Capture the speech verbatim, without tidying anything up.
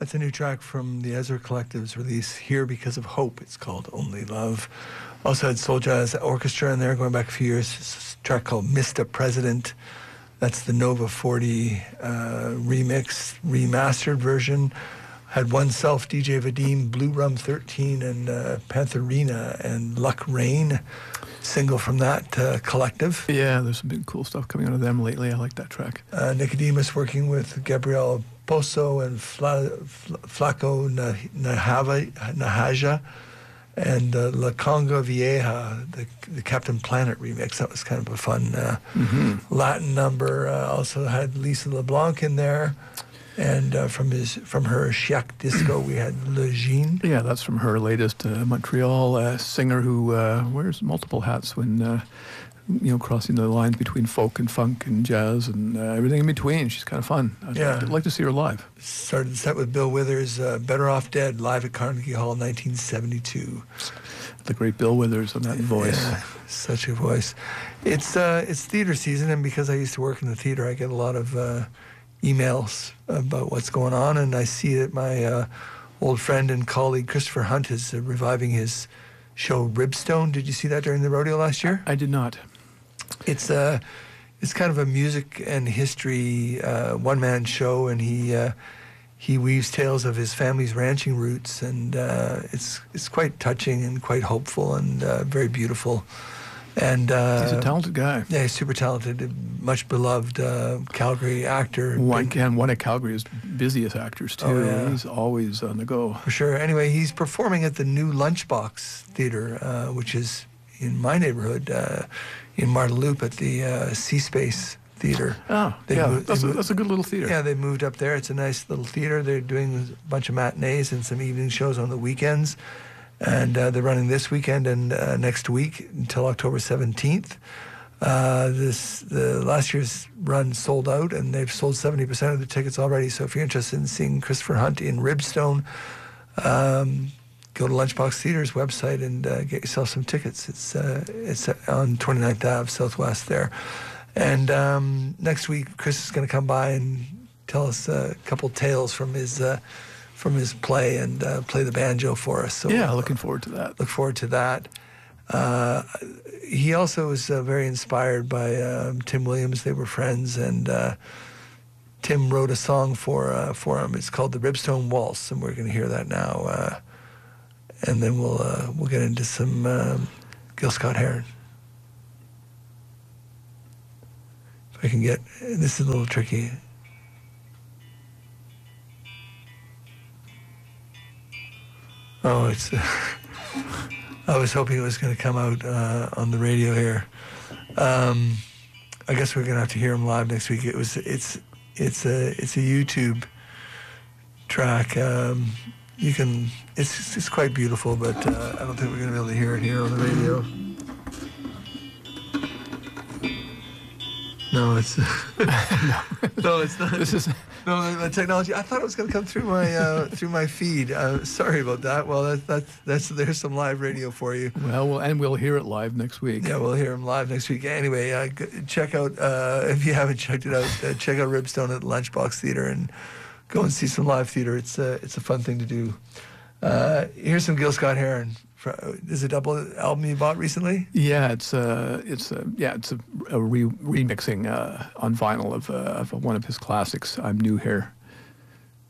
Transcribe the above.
That's a new track from the Ezra Collective's release, Here Because of Hope. It's called Only Love. Also had Soul Jazz Orchestra in there going back a few years. It's a track called Mister President. That's the Nova forty uh, remix, remastered version. Had Oneself, D J Vadim, Blue Rum thirteen, and uh, Pantherina, and Luck Rain, single from that uh, collective. Yeah, there's some big cool stuff coming out of them lately. I like that track. Uh, Nicodemus working with Gabriel Poso and Fla, Fla, Flaco Nahava, Nahaja, and uh, La Conga Vieja, the, the Captain Planet remix. That was kind of a fun uh, mm-hmm. Latin number. Uh, also had Lisa LeBlanc in there. And uh, from his from her Chiac Disco, we had Le Jean. Yeah, that's from her latest uh, Montreal uh, singer who uh, wears multiple hats when, uh, you know, crossing the lines between folk and funk and jazz and uh, everything in between. She's kind of fun. I'd, yeah. I'd like to see her live. Started the set with Bill Withers, uh, Better Off Dead, live at Carnegie Hall, nineteen seventy-two. The great Bill Withers on that voice. Yeah, such a voice. It's uh, it's theater season, and because I used to work in the theater, I get a lot of uh, emails about what's going on, and I see that my uh, old friend and colleague Christopher Hunt is uh, reviving his show Ribstone. Did you see that during the rodeo last year? I did not. It's uh, it's kind of a music and history uh, one-man show, and he uh, he weaves tales of his family's ranching roots, and uh, it's it's quite touching and quite hopeful and uh, very beautiful. And uh, he's a talented guy. Yeah, he's super talented, much beloved uh, Calgary actor. One can one of Calgary's busiest actors too. Oh, yeah. He's always on the go. For sure. Anyway, he's performing at the new Lunchbox Theater, uh, which is in my neighborhood, uh, in Marteloup at the uh, Sea Space Theater. Oh, they yeah, moved, that's, a, moved, that's a good little theater. Yeah, they moved up there. It's a nice little theater. They're doing a bunch of matinees and some evening shows on the weekends. And uh, they're running this weekend and uh, next week until October seventeenth. Uh, this the last year's run sold out, and they've sold seventy percent of the tickets already. So if you're interested in seeing Christopher Hunt in Ribstone, um, go to Lunchbox Theater's website and uh, get yourself some tickets. It's uh, it's on twenty-ninth Avenue Southwest there. And um, next week, Chris is going to come by and tell us a couple tales from his uh, from his play and uh, play the banjo for us. So yeah, looking forward to that. Look forward to that. Uh, he also was uh, very inspired by uh, Tim Williams. They were friends, and uh, Tim wrote a song for uh, for him. It's called the Ribstone Waltz, and we're going to hear that now. Uh, and then we'll uh, we'll get into some um, Gil Scott-Heron. If I can get this is a little tricky. Oh, it's. I was hoping it was going to come out uh, on the radio here. Um, I guess we're going to have to hear him live next week. It was. It's. It's a. It's a YouTube track. Um, you can. It's. It's quite beautiful, but uh, I don't think we're going to be able to hear it here on the radio. No, it's. no. no, it's not. This is. No, the technology. I thought it was going to come through my uh, through my feed. Uh, sorry about that. Well, that, that's that's there's some live radio for you. Well, well, and we'll hear it live next week. Yeah, we'll hear him live next week. Anyway, uh, g- check out uh, if you haven't checked it out. Uh, check out Ribstone at the Lunchbox Theater and go and see some live theater. It's a it's a fun thing to do. Uh, here's some Gil Scott-Heron. Is it a double album you bought recently? Yeah, it's uh, it's uh, yeah, it's a, a re- remixing uh, on vinyl of uh, of one of his classics. I'm New Here.